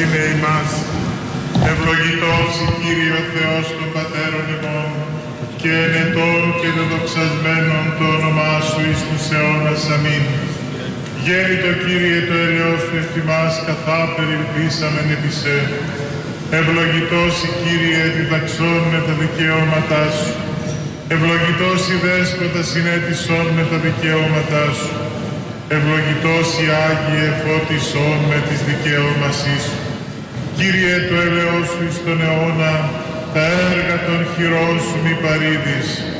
ευλογήσουνε ημάς. Ευλογητός η Κύριε ο Θεός των Πατέρων ημών, και ενετών και δεδοξασμένων το όνομά Σου εις τους αιώνας. Αμήν. Γέννητο Κύριε το έλεος Σου εις ημάς, καθά περιελπίσαμεν επί σε. Ευλογητός η Κύριε διδαξών με τα δικαιώματά Σου. Ευλογητός η Δέσποτα συνέτησον με τα δικαιώματά Σου. Ευλογητός η Άγιε φώτισον με τις δικαιώμασής Σου. Κύριε το έλεος Σου εις τον αιώνα, τα έργα των χειρών Σου μη παρήδεις.